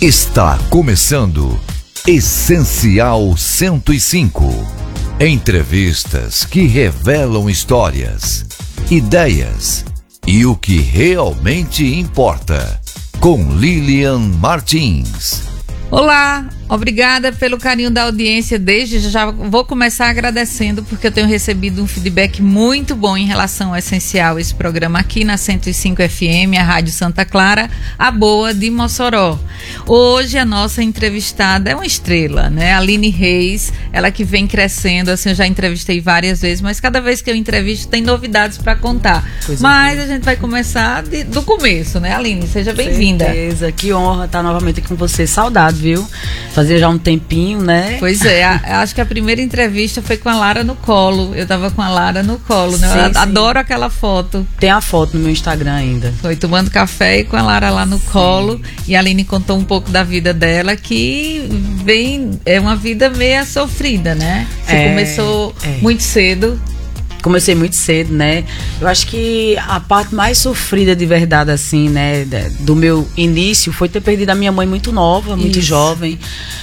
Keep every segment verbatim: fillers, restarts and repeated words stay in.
Está começando Essencial cento e cinco. Entrevistas que revelam histórias, ideias e o que realmente importa. Com Lilian Martins. Olá, obrigada pelo carinho da audiência. Desde já vou começar agradecendo, porque eu tenho recebido um feedback muito bom em relação ao Essencial, esse programa aqui na cento e cinco F M, a Rádio Santa Clara, a boa de Mossoró. Hoje a nossa entrevistada é uma estrela, né? A Aline Reis, ela que vem crescendo, assim, eu já entrevistei várias vezes, mas cada vez que eu entrevisto tem novidades para contar. Pois mas é. A gente vai começar de, do começo, né, Aline? Seja bem-vinda. Certeza, que honra estar novamente aqui com você. Saudade, viu? Fazia já um tempinho, né? Pois é, a, acho que a primeira entrevista foi com a Lara no colo. Eu tava com a Lara no colo, né? Sim, eu sim. Adoro aquela foto. Tem a foto no meu Instagram ainda. Foi tomando café e com a Lara lá no sim. colo. E a Aline contou um pouco da vida dela, que vem, é uma vida meio sofrida, né? Você é, começou é. muito cedo. Comecei muito cedo, né? Eu acho que a parte mais sofrida de verdade, assim, né, do meu início foi ter perdido a minha mãe muito nova, muito Isso. jovem.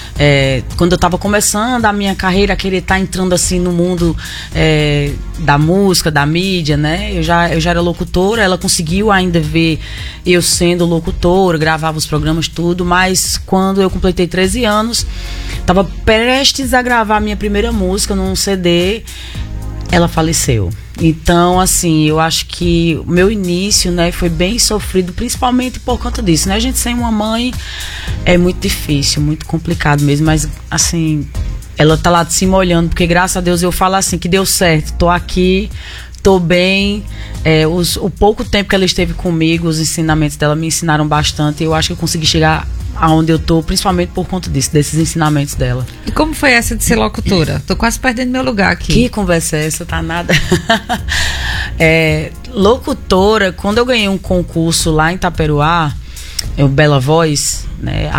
É, quando eu tava começando a minha carreira, querer estar tá entrando assim no mundo é, da música, da mídia, né? Eu já, eu já era locutora, ela conseguiu ainda ver eu sendo locutora, gravava os programas, tudo, mas quando eu completei treze anos, tava prestes a gravar a minha primeira música num C D, ela faleceu. Então, assim, eu acho que o meu início, né, foi bem sofrido, principalmente por conta disso, né? A gente sem uma mãe é muito difícil, muito complicado mesmo, mas, assim, ela tá lá de cima olhando, porque graças a Deus eu falo assim, que deu certo, tô aqui, tô bem, é, os, o pouco tempo que ela esteve comigo, os ensinamentos dela me ensinaram bastante, e eu acho que eu consegui chegar aonde eu tô, principalmente por conta disso, desses ensinamentos dela. E como foi essa de ser locutora? Tô quase perdendo meu lugar aqui. Que conversa é essa? Tá nada. é, locutora, quando eu ganhei um concurso lá em Itaperuá, o Bela Voz, né?